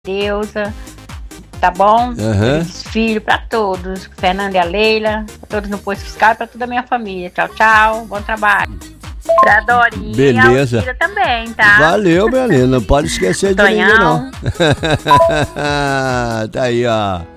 Deusa, tá bom? Aham. Filho pra todos, Fernanda e a Leila, pra todos no posto fiscal e pra toda a minha família. Tchau, tchau, bom trabalho. Pra Dorinha Beleza. e a Alcira também, tá? Valeu, minha linda. Não pode esquecer de ninguém, não. Tonhão. Tá aí, ó.